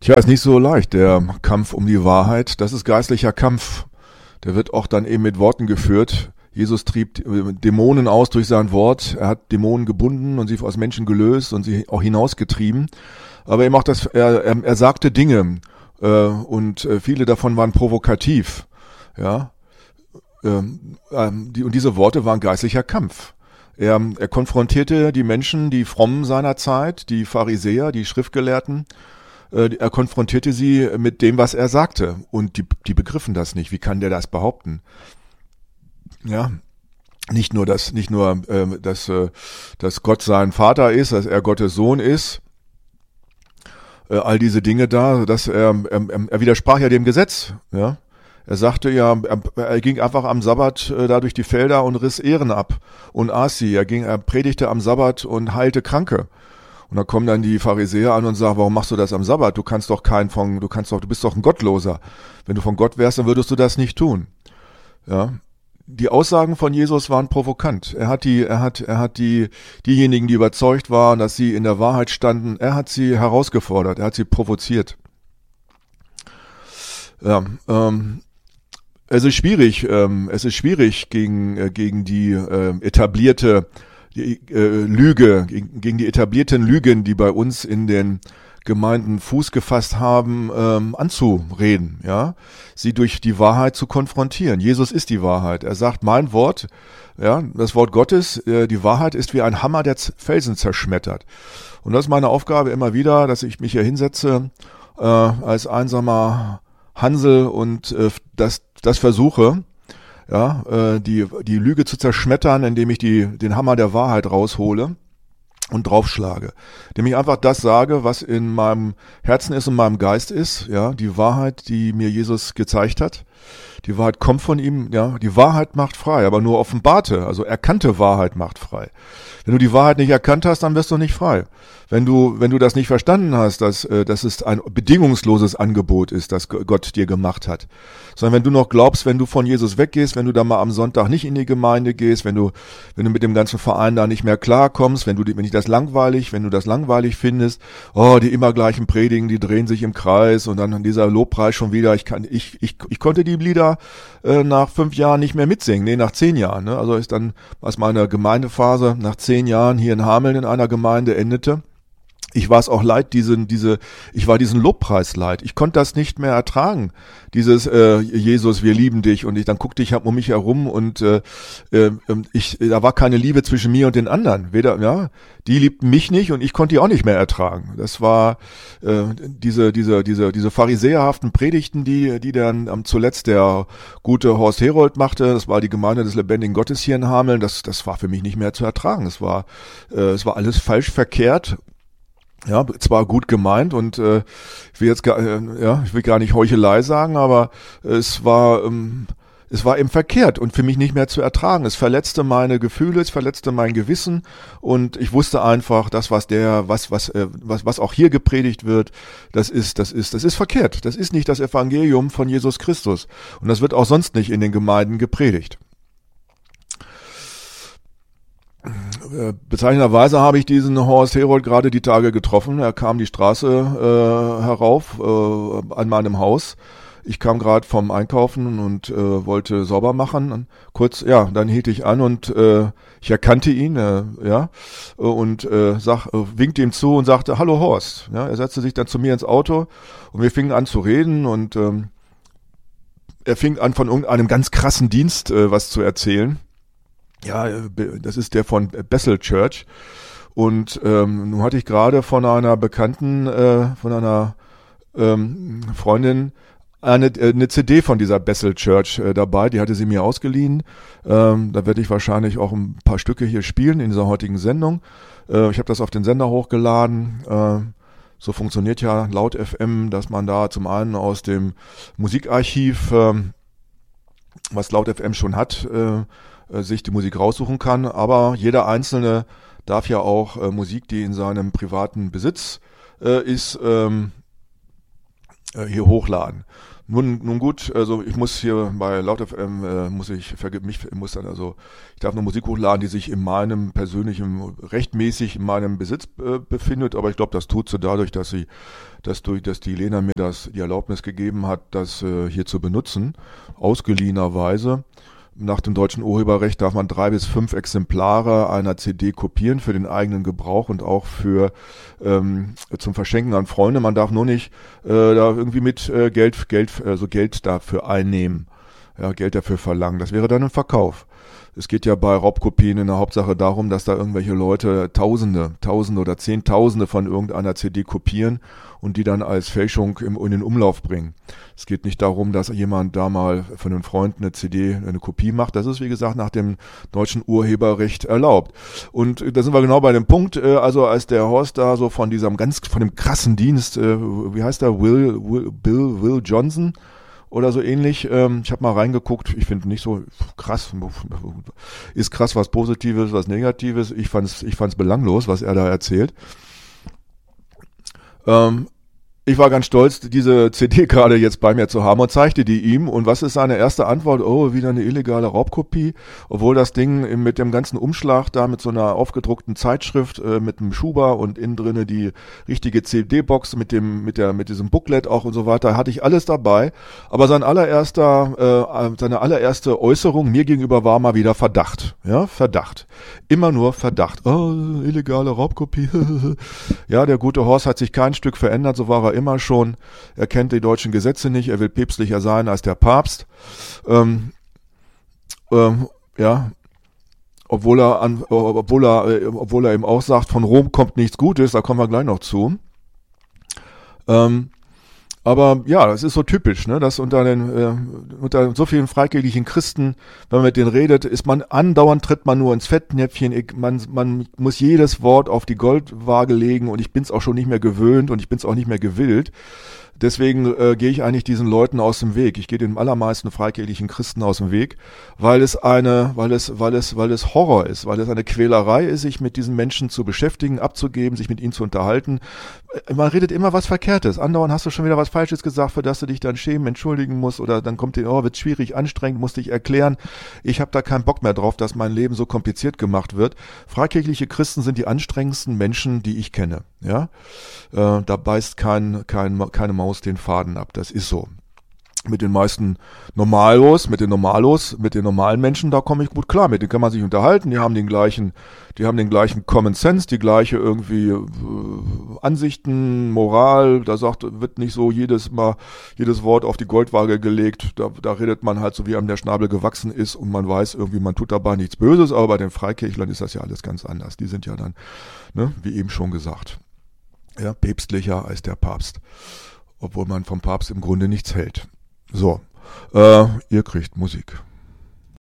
Tja, ist nicht so leicht, der Kampf um die Wahrheit. Das ist geistlicher Kampf. Der wird auch dann eben mit Worten geführt. Jesus trieb Dämonen aus durch sein Wort. Er hat Dämonen gebunden und sie aus Menschen gelöst und sie auch hinausgetrieben. Aber eben auch er sagte Dinge und viele davon waren provokativ. Ja, und diese Worte waren geistlicher Kampf. Er konfrontierte die Menschen, die Frommen seiner Zeit, die Pharisäer, die Schriftgelehrten. Er konfrontierte sie mit dem, was er sagte. Und die begriffen das nicht. Wie kann der das behaupten? Ja, nicht nur, dass Gott sein Vater ist, dass er Gottes Sohn ist. All diese Dinge da, dass er widersprach ja dem Gesetz. Ja, er sagte ja, er ging einfach am Sabbat da durch die Felder und riss Ehren ab und aß sie. Er predigte am Sabbat und heilte Kranke. Und dann kommen dann die Pharisäer an und sagen, warum machst du das am Sabbat? Du bist doch ein Gottloser. Wenn du von Gott wärst, dann würdest du das nicht tun. Ja. Die Aussagen von Jesus waren provokant. Er hat diejenigen, die überzeugt waren, dass sie in der Wahrheit standen, er hat sie herausgefordert, er hat sie provoziert. Ja, es ist schwierig gegen die etablierte Lüge, gegen die etablierten Lügen, die bei uns in den Gemeinden Fuß gefasst haben, anzureden, ja, sie durch die Wahrheit zu konfrontieren. Jesus ist die Wahrheit. Er sagt, mein Wort, ja, das Wort Gottes, die Wahrheit ist wie ein Hammer, der Felsen zerschmettert. Und das ist meine Aufgabe immer wieder, dass ich mich hier hinsetze als einsamer Hansel und das versuche, ja, die Lüge zu zerschmettern, indem ich den Hammer der Wahrheit raushole und draufschlage. Indem ich einfach das sage, was in meinem Herzen ist und meinem Geist ist, ja, die Wahrheit, die mir Jesus gezeigt hat. Die Wahrheit kommt von ihm, ja, die Wahrheit macht frei, aber nur offenbarte, also erkannte Wahrheit macht frei. Wenn du die Wahrheit nicht erkannt hast, dann wirst du nicht frei. Wenn du das nicht verstanden hast, dass es ein bedingungsloses Angebot ist, das Gott dir gemacht hat, sondern wenn du noch glaubst, wenn du von Jesus weggehst, wenn du da mal am Sonntag nicht in die Gemeinde gehst, wenn du mit dem ganzen Verein da nicht mehr klarkommst, wenn du das langweilig findest, die immer gleichen Predigen, die drehen sich im Kreis und dann dieser Lobpreis schon wieder, ich konnte die Lieder nach 5 Jahren nicht mehr mitsingen, nach 10 Jahren, ne? Also ist dann, was meine Gemeindephase nach 10 Jahren hier in Hameln in einer Gemeinde endete. Ich war es auch leid, ich war diesen Lobpreis leid. Ich konnte das nicht mehr ertragen. Dieses Jesus, wir lieben dich, und dann guckte ich um mich herum und da war keine Liebe zwischen mir und den anderen. Die liebten mich nicht und ich konnte die auch nicht mehr ertragen. Das war diese pharisäerhaften Predigten, die dann zuletzt der gute Horst Herold machte. Das war die Gemeinde des lebendigen Gottes hier in Hameln. Das war für mich nicht mehr zu ertragen. Es war alles falsch verkehrt. Ja, zwar gut gemeint und ich will gar nicht Heuchelei sagen, aber es war eben verkehrt und für mich nicht mehr zu ertragen. Es verletzte meine Gefühle, es verletzte mein Gewissen und ich wusste einfach, das was auch hier gepredigt wird, das ist verkehrt. Das ist nicht das Evangelium von Jesus Christus und das wird auch sonst nicht in den Gemeinden gepredigt. Bezeichnenderweise habe ich diesen Horst Herold gerade die Tage getroffen. Er kam die Straße herauf an meinem Haus. Ich kam gerade vom Einkaufen und wollte sauber machen. Dann hielt ich an und ich erkannte ihn, und winkte ihm zu und sagte, hallo Horst. Ja, er setzte sich dann zu mir ins Auto und wir fingen an zu reden und er fing an, von irgendeinem ganz krassen Dienst was zu erzählen. Ja, das ist der von Bethel Church. Und nun hatte ich gerade von einer Bekannten, von einer Freundin eine CD von dieser Bethel Church dabei. Die hatte sie mir ausgeliehen. Da werde ich wahrscheinlich auch ein paar Stücke hier spielen in dieser heutigen Sendung. Ich habe das auf den Sender hochgeladen. So funktioniert ja Laut FM, dass man da zum einen aus dem Musikarchiv, was Laut FM schon hat, sich die Musik raussuchen kann, aber jeder Einzelne darf ja auch Musik, die in seinem privaten Besitz ist, hier hochladen. Nun gut, also ich muss hier bei Laut FM ich darf nur Musik hochladen, die sich in meinem persönlichen, rechtmäßig in meinem Besitz befindet, aber ich glaube, das tut sie dadurch, dass die Lena mir die Erlaubnis gegeben hat, das hier zu benutzen, ausgeliehenerweise. Nach dem deutschen Urheberrecht darf man 3 bis 5 Exemplare einer CD kopieren für den eigenen Gebrauch und auch für zum Verschenken an Freunde. Man darf nur nicht da irgendwie mit Geld dafür einnehmen, ja, Geld dafür verlangen. Das wäre dann ein Verkauf. Es geht ja bei Raubkopien in der Hauptsache darum, dass da irgendwelche Leute Tausende oder Zehntausende von irgendeiner CD kopieren und die dann als Fälschung in den Umlauf bringen. Es geht nicht darum, dass jemand da mal von einem Freund eine Kopie macht. Das ist, wie gesagt, nach dem deutschen Urheberrecht erlaubt. Und da sind wir genau bei dem Punkt, also als der Horst da so von dem krassen Dienst, wie heißt der, Will Johnson, oder so ähnlich. Ich habe mal reingeguckt, ich finde nicht so krass, ist krass was Positives, was Negatives. Ich fand's belanglos, was er da erzählt. Ich war ganz stolz, diese CD gerade jetzt bei mir zu haben und zeigte die ihm. Und was ist seine erste Antwort? Oh, wieder eine illegale Raubkopie. Obwohl das Ding mit dem ganzen Umschlag da mit so einer aufgedruckten Zeitschrift, mit einem Schuber und innen drinne die richtige CD-Box mit diesem Booklet auch und so weiter, hatte ich alles dabei. Aber seine allererste Äußerung mir gegenüber war mal wieder Verdacht. Ja, Verdacht. Immer nur Verdacht. Oh, illegale Raubkopie. Ja, der gute Horst hat sich kein Stück verändert, so war er immer schon. Er kennt die deutschen Gesetze nicht, er will päpstlicher sein als der Papst. Ja, obwohl er eben auch sagt, von Rom kommt nichts Gutes, da kommen wir gleich noch zu. Aber ja, das ist so typisch, ne, dass unter so vielen freikirchlichen Christen, wenn man mit denen redet, tritt man nur ins Fettnäpfchen, man muss jedes Wort auf die Goldwaage legen und ich bin's auch schon nicht mehr gewöhnt und ich bin's auch nicht mehr gewillt. Deswegen gehe ich eigentlich diesen Leuten aus dem Weg. Ich gehe den allermeisten freikirchlichen Christen aus dem Weg, weil es Horror ist, weil es eine Quälerei ist, sich mit diesen Menschen zu beschäftigen, abzugeben, sich mit ihnen zu unterhalten. Man redet immer was Verkehrtes. Andauernd hast du schon wieder was Falsches gesagt, für das du dich dann schämen, entschuldigen musst oder dann wird schwierig, anstrengend, musst dich erklären. Ich habe da keinen Bock mehr drauf, dass mein Leben so kompliziert gemacht wird. Freikirchliche Christen sind die anstrengendsten Menschen, die ich kenne. Ja, da beißt keine Maus den Faden ab. Das ist so. Mit den meisten mit den normalen Menschen, da komme ich gut klar. Mit denen kann man sich unterhalten. Die haben den gleichen Common Sense, die gleiche irgendwie Ansichten, Moral. Da wird nicht so jedes Wort auf die Goldwaage gelegt. Da redet man halt so, wie einem der Schnabel gewachsen ist und man weiß irgendwie, man tut dabei nichts Böses. Aber bei den Freikirchlern ist das ja alles ganz anders. Die sind ja dann, ne, wie eben schon gesagt, ja, päpstlicher als der Papst. Obwohl man vom Papst im Grunde nichts hält. So, ihr kriegt Musik.